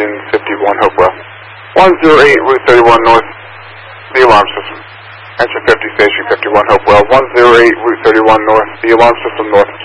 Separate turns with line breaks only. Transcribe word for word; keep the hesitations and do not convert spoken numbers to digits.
Station fifty-one Hopewell. one zero eight Route thirty-one North, the alarm system. Answer fifty, Station fifty-one Hopewell. one zero eight Route thirty-one North, the alarm system north.